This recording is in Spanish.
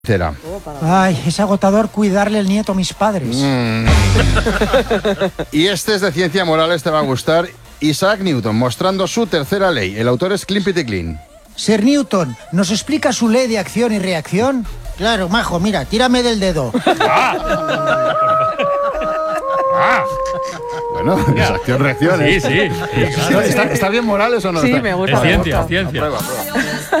Cera. Ay, es agotador cuidarle el nieto a mis padres. Y este es de ciencia moral, te va a gustar. Isaac Newton, mostrando su tercera ley. El autor es Climpity Clean. Sir Newton, ¿nos explica su ley de acción y reacción? Claro, majo, mira, tírame del dedo. Bueno, es acción-reacción. Sí, sí. ¿Está bien Morales o no? Sí, me gusta. Es ciencia, me gusta. es ciencia. Prueba.